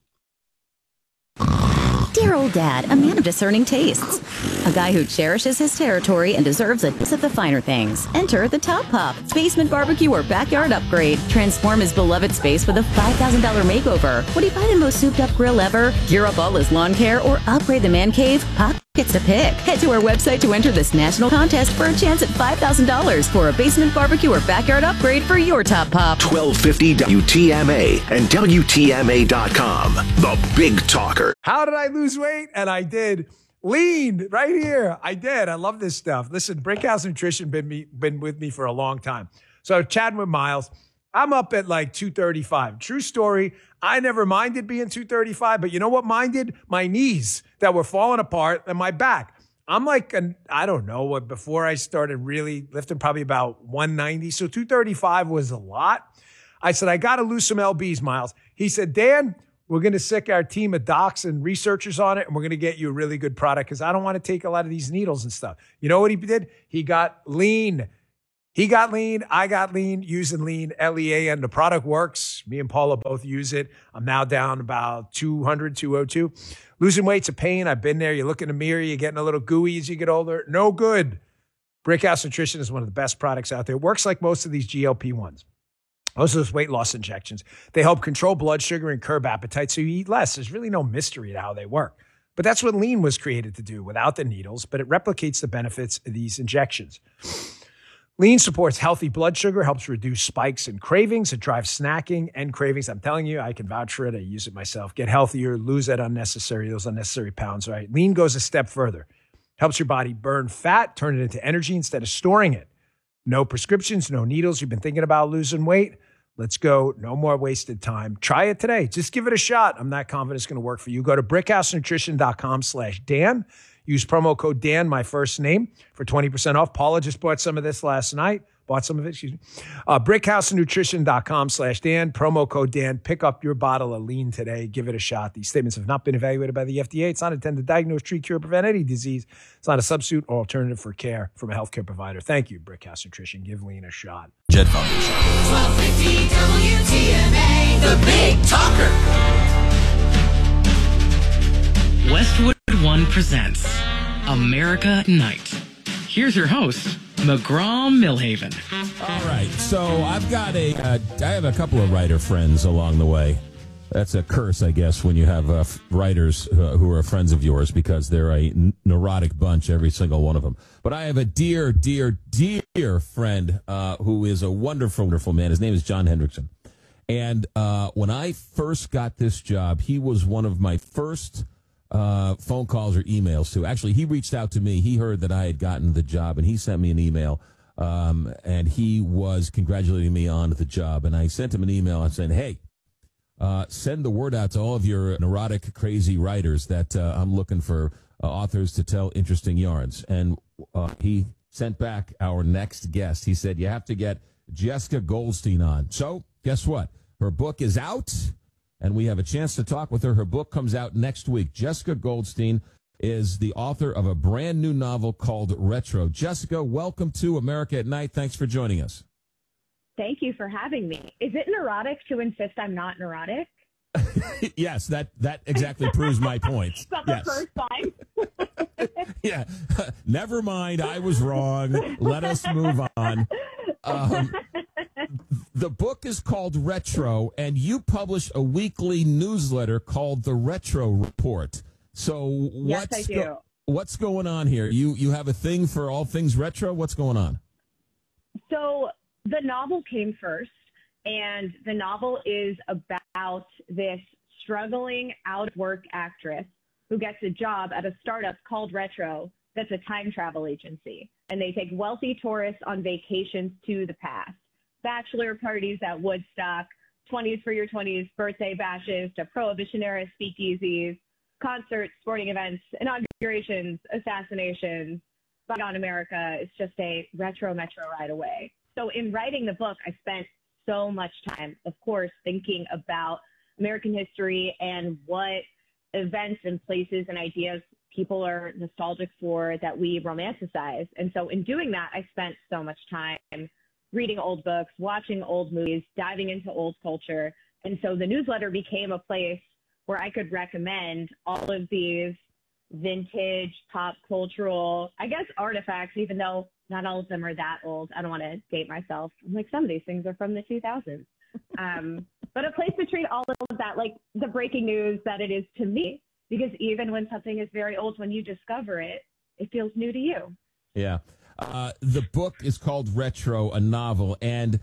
Dear old dad, a man of discerning tastes. A guy who cherishes his territory and deserves a piece of the finer things. Enter the Top Pop. Basement barbecue or backyard upgrade. Transform his beloved space with a $5,000 makeover. Would he buy the most souped up grill ever? Gear up all his lawn care or upgrade the man cave? Pop gets to pick. Head to our website to enter this national contest for a chance at $5,000 for a basement barbecue or backyard upgrade for your Top Pop. 1250 WTMA and WTMA.com. The Big Talker. How did I lose weight? And I did. Lean right here. I did. I love this stuff. Listen, Brickhouse Nutrition been with me for a long time. So chatting with Miles. I'm up at like 235. True story. I never minded being 235, but you know what minded? My knees that were falling apart and my back. I'm like, I don't know what, before I started really lifting, probably about 190. So 235 was a lot. I said, I got to lose some LBs, Miles. He said, Dan, we're going to sick our team of docs and researchers on it, and we're going to get you a really good product because I don't want to take a lot of these needles and stuff. You know what he did? He got lean. He got lean. I got lean, using lean, LEAN. The product works. Me and Paula both use it. I'm now down about 200, 202. Losing weight's a pain. I've been there. You look in the mirror, you're getting a little gooey as you get older. No good. Brickhouse Nutrition is one of the best products out there. It works like most of these GLP-1s. Most of those weight loss injections. They help control blood sugar and curb appetite so you eat less. There's really no mystery to how they work. But that's what lean was created to do without the needles, but it replicates the benefits of these injections. Lean supports healthy blood sugar, helps reduce spikes and cravings. It drives snacking and cravings. I'm telling you, I can vouch for it. I use it myself. Get healthier, lose those unnecessary pounds, right? Lean goes a step further. Helps your body burn fat, turn it into energy instead of storing it. No prescriptions, no needles. You've been thinking about losing weight? Let's go. No more wasted time. Try it today. Just give it a shot. I'm not confident it's going to work for you. Go to brickhousenutrition.com/Dan. Use promo code Dan, my first name, for 20% off. Paula just bought some of this last night. brickhousenutrition.com/Dan. Promo code Dan. Pick up your bottle of lean today. Give it a shot. These statements have not been evaluated by the FDA. It's not intended to diagnose, treat, cure, or prevent any disease. It's not a substitute or alternative for care from a healthcare provider. Thank you, Brickhouse Nutrition. Give lean a shot. Jet Foundation. 1250 WTMA, the Big Talker. Westwood One presents America at Night. Here's your host, McGraw Millhaven. All right, so I've got I have a couple of writer friends along the way. That's a curse, I guess, when you have writers who are friends of yours because they're a neurotic bunch, every single one of them. But I have a dear, dear, dear friend who is a wonderful, wonderful man. His name is John Hendrickson. And when I first got this job, he was one of my first phone calls or emails to. Actually, he reached out to me. He heard that I had gotten the job, and he sent me an email, and he was congratulating me on the job. And I sent him an email saying, hey, send the word out to all of your neurotic, crazy writers that I'm looking for authors to tell interesting yarns. And he sent back our next guest. He said, you have to get Jessica Goldstein on. So guess what? Her book is out. And we have a chance to talk with her. Her book comes out next week. Jessica Goldstein is the author of a brand new novel called Retro. Jessica, welcome to America at Night. Thanks for joining us. Thank you for having me. Is it neurotic to insist I'm not neurotic? Yes, that exactly proves my point. It's not the first time. Yeah. Never mind. I was wrong. Let us move on. The book is called Retro, and you publish a weekly newsletter called The Retro Report. So yes, I do. What's going on here? You have a thing for all things retro? What's going on? So the novel came first, and the novel is about this struggling out-of-work actress who gets a job at a startup called Retro that's a time travel agency. And they take wealthy tourists on vacations to the past. Bachelor parties at Woodstock, 20s for your 20s, birthday bashes to Prohibition-era speakeasies, concerts, sporting events, inaugurations, assassinations. Bygone America is just a retro metro ride away. So in writing the book, I spent so much time, of course, thinking about American history and what events and places and ideas people are nostalgic for that we romanticize. And so in doing that, I spent so much time reading old books, watching old movies, diving into old culture. And so the newsletter became a place where I could recommend all of these vintage, pop cultural, I guess, artifacts, even though not all of them are that old. I don't want to date myself. I'm like, some of these things are from the 2000s. But a place to treat all of that like the breaking news that it is to me, because even when something is very old, when you discover it, it feels new to you. Yeah. The book is called Retro, a novel, and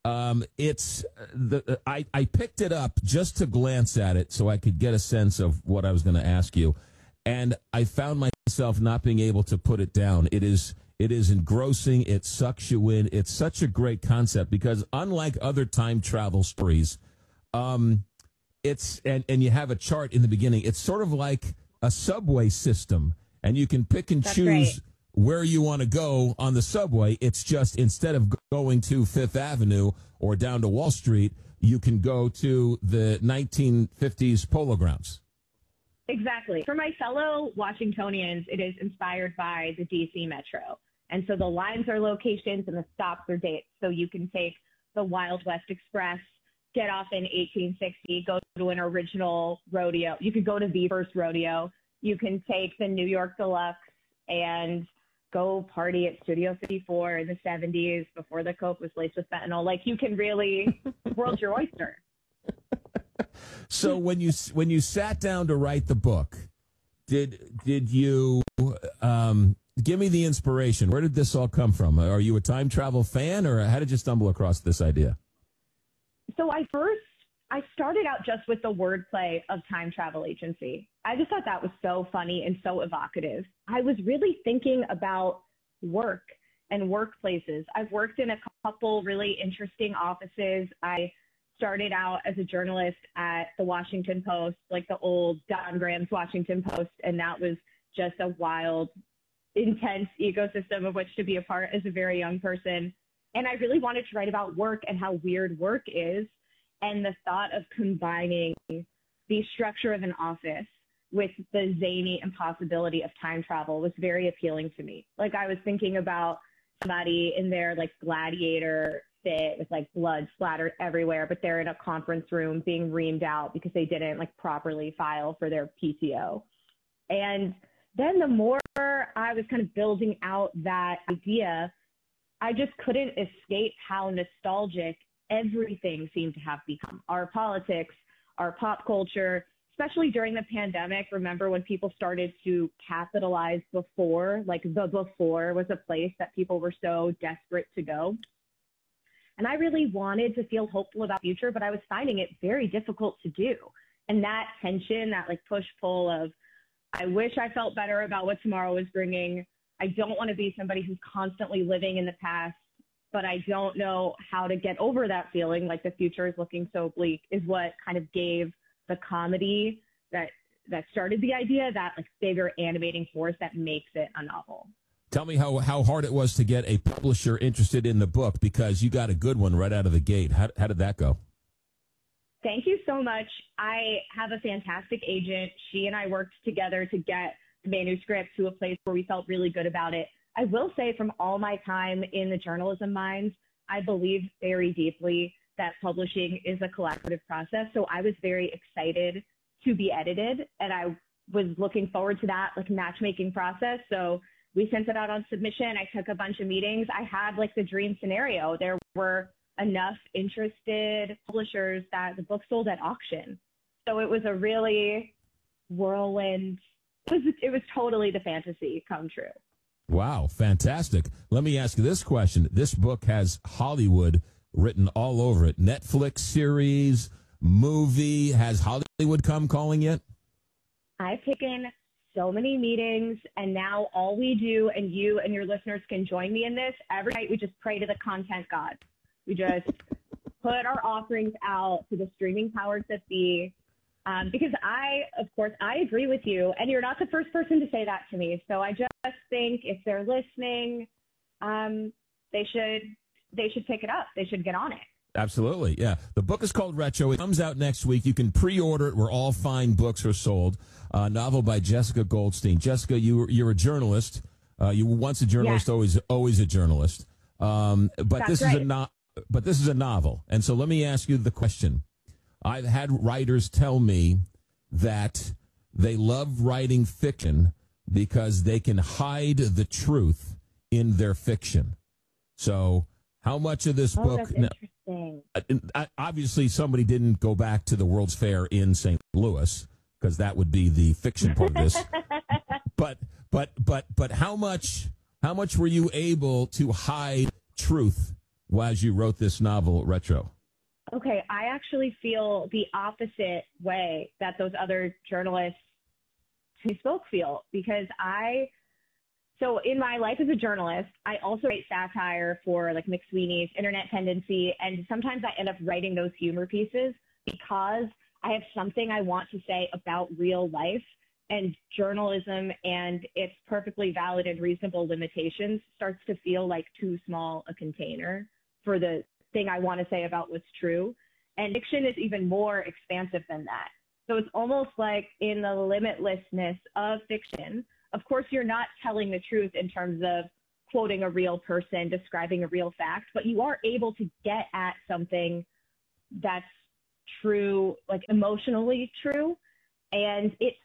I picked it up just to glance at it so I could get a sense of what I was going to ask you, and I found myself not being able to put it down. It is It is engrossing. It sucks you in. It's such a great concept because unlike other time travel stories, it's and you have a chart in the beginning. It's sort of like a subway system, and you can pick and choose right. where you want to go on the subway. It's just instead of going to Fifth Avenue or down to Wall Street, you can go to the 1950s Polo Grounds. Exactly. For my fellow Washingtonians, it is inspired by the DC Metro. And so the lines are locations and the stops are dates. So you can take the Wild West Express, get off in 1860, go to an original rodeo. You could go to the first rodeo. You can take the New York Deluxe and go party at Studio 54 in the 70s before the Coke was laced with fentanyl. Like, you can really, the world's your oyster. So when you sat down to write the book, did you give me the inspiration? Where did this all come from? Are you a time travel fan, or how did you stumble across this idea? So I started out just with the wordplay of time travel agency. I just thought that was so funny and so evocative. I was really thinking about work and workplaces. I've worked in a couple really interesting offices. I started out as a journalist at the Washington Post, like the old Don Graham's Washington Post, and that was just a wild, intense ecosystem of which to be a part as a very young person. And I really wanted to write about work and how weird work is, and the thought of combining the structure of an office with the zany impossibility of time travel was very appealing to me. Like, I was thinking about somebody in their like gladiator fit with like blood splattered everywhere, but they're in a conference room being reamed out because they didn't like properly file for their PTO. And then the more I was kind of building out that idea, I just couldn't escape how nostalgic everything seemed to have become. Our politics, our pop culture, especially during the pandemic. Remember when people started to capitalize before, like the before was a place that people were so desperate to go. And I really wanted to feel hopeful about the future, but I was finding it very difficult to do. And that tension, that like push-pull of, I wish I felt better about what tomorrow was bringing. I don't want to be somebody who's constantly living in the past, but I don't know how to get over that feeling like the future is looking so bleak, is what kind of gave the comedy that started the idea, that like bigger animating force that makes it a novel. Tell me how hard it was to get a publisher interested in the book, because you got a good one right out of the gate. How did that go? Thank you so much. I have a fantastic agent. She and I worked together to get the manuscript to a place where we felt really good about it. I will say, from all my time in the journalism mines, I believe very deeply that publishing is a collaborative process. So I was very excited to be edited, and I was looking forward to that like matchmaking process. So we sent it out on submission. I took a bunch of meetings. I had like the dream scenario. There were enough interested publishers that the book sold at auction. So it was a really whirlwind. It was totally the fantasy come true. Wow, fantastic. Let me ask you this question. This book has Hollywood written all over it. Netflix series, movie. Has Hollywood come calling yet? I've taken so many meetings, and now all we do, and you and your listeners can join me in this, every night we just pray to the content god. We just put our offerings out to the streaming powers that be. Because of course, I agree with you, and you're not the first person to say that to me. So I just think if they're listening, they should pick it up. They should get on it. Absolutely, yeah. The book is called Retro. It comes out next week. You can pre-order it where all fine books are sold. Novel by Jessica Goldstein. Jessica, you're a journalist. You were once a journalist, yes. always a journalist. But That's this right. But this is a novel, and so let me ask you the question. I've had writers tell me that they love writing fiction because they can hide the truth in their fiction. So how much of this book... That's interesting. Obviously, somebody didn't go back to the World's Fair in St. Louis, because that would be the fiction part of this. But how much were you able to hide truth as you wrote this novel, Retro? Okay, I actually feel the opposite way that those other journalists who spoke feel, because I So in my life as a journalist, I also write satire for like McSweeney's, Internet Tendency, and sometimes I end up writing those humor pieces because I have something I want to say about real life, and journalism and its perfectly valid and reasonable limitations starts to feel like too small a container for the thing I want to say about what's true. And fiction is even more expansive than that. So it's almost like in the limitlessness of fiction, of course, you're not telling the truth in terms of quoting a real person, describing a real fact, but you are able to get at something that's true, like emotionally true. And it's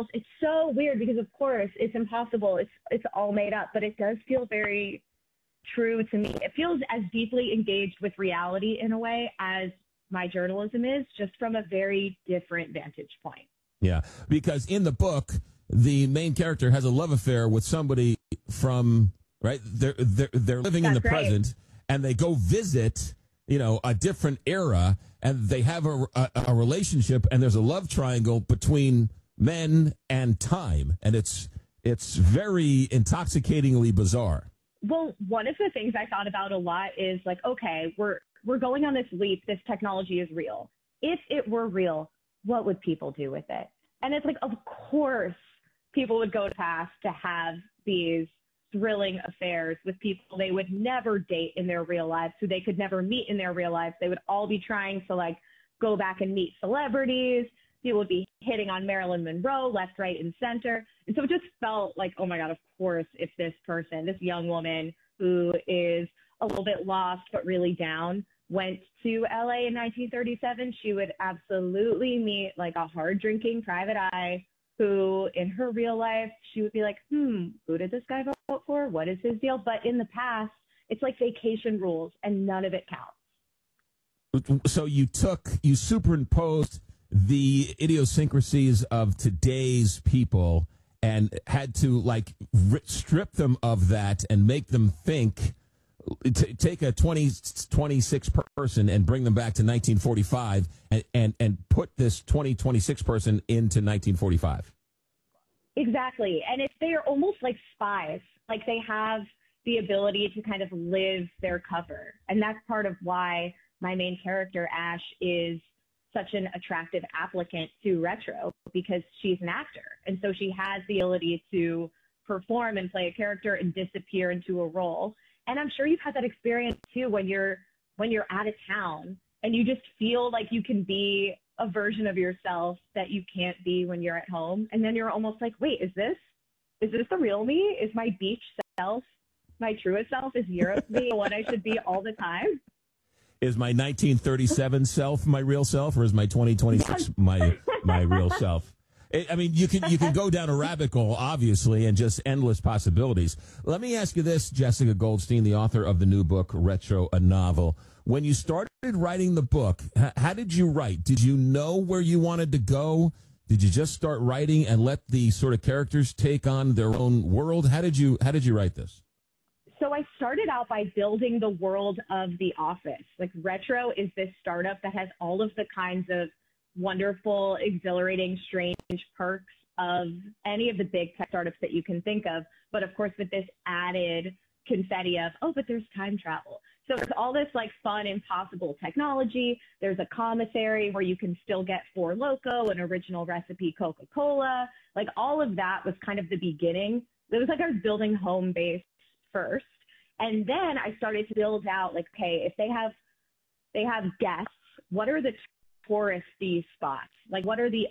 so weird because, of course, it's impossible. It's all made up, but it does feel very true to me. It feels as deeply engaged with reality in a way as my journalism is, just from a very different vantage point. Yeah, because in the book, the main character has a love affair with somebody from, right, they're living in the present, and they go visit, a different era, and they have a relationship, and there's a love triangle between men and time, and it's very intoxicatingly bizarre. Well, one of the things I thought about a lot is like, okay, we're going on this leap. This technology is real. If it were real, what would people do with it? And it's like, of course, people would go to pass to have these thrilling affairs with people they would never date in their real lives, who they could never meet in their real lives. They would all be trying to like go back and meet celebrities. People would be hitting on Marilyn Monroe left, right, and center. And so it just felt like, oh my God, of course, if this person, this young woman who is a little bit lost but really down, went to LA in 1937, she would absolutely meet like a hard drinking private eye who in her real life, she would be like, who did this guy vote for? What is his deal? But in the past, it's like vacation rules and none of it counts. So you superimposed the idiosyncrasies of today's people and had to like strip them of that and make them think, take a 26 person and bring them back to 1945 and put this 26 person into 1945. Exactly. And they are almost like spies. Like they have the ability to kind of live their cover. And that's part of why my main character, Ash, is such an attractive applicant to Retro, because she's an actor. And so she has the ability to perform and play a character and disappear into a role. And I'm sure you've had that experience too when you're out of town and you just feel like you can be a version of yourself that you can't be when you're at home. And then you're almost like, wait, is this the real me? Is my beach self, my truest self, is Europe me what I should be all the time? Is my 1937 self my real self, or is my 2026 my real self? I mean, you can go down a rabbit hole, obviously, and just endless possibilities. Let me ask you this, Jessica Goldstein, the author of the new book, Retro, a Novel. When you started writing the book, how did you write? Did you know where you wanted to go? Did you just start writing and let the sort of characters take on their own world? How did you write this? So I started out by building the world of The Office. Like Retro is this startup that has all of the kinds of wonderful, exhilarating, strange perks of any of the big tech startups that you can think of. But of course, with this added confetti of, oh, but there's time travel. So there's all this like fun, impossible technology. There's a commissary where you can still get Four Loko, an original recipe Coca-Cola. Like all of that was kind of the beginning. It was like I was building home base first. And then I started to build out like, okay, if they have guests, what are the touristy spots? Like what are the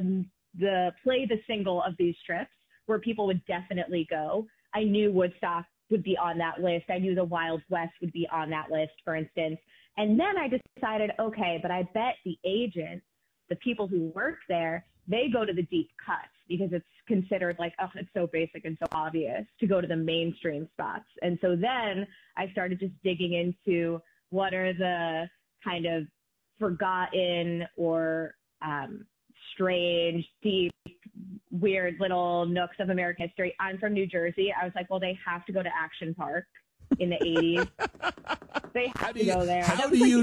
play the single of these trips where people would definitely go? I knew Woodstock would be on that list. I knew the Wild West would be on that list, for instance. And then I decided, okay, but I bet the agents, the people who work there, they go to the deep cuts because it's considered like, oh, it's so basic and so obvious to go to the mainstream spots. And so then I started just digging into what are the kind of forgotten or strange, deep, weird little nooks of American history. I'm from New Jersey. I was like, well, they have to go to Action Park in the 80s. They have to go there. How do you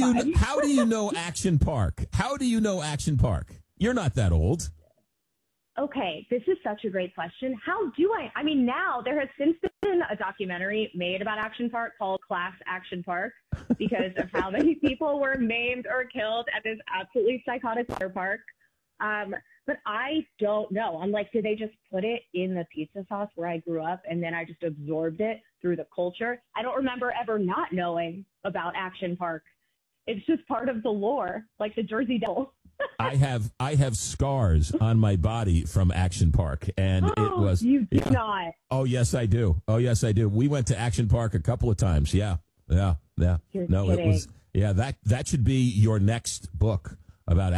know Action Park? How do you know Action Park? You're not that old. Okay, this is such a great question. How do I mean, now there has since been a documentary made about Action Park called Class Action Park because of how many people were maimed or killed at this absolutely psychotic water park. But I don't know. I'm like, did they just put it in the pizza sauce where I grew up and then I just absorbed it through the culture? I don't remember ever not knowing about Action Park. It's just part of the lore, like the Jersey Devil. I have scars on my body from Action Park, and it was. You do not. Oh yes, I do. Oh yes, I do. We went to Action Park a couple of times. Yeah. You're No, kidding. it was. Yeah, that should be your next book about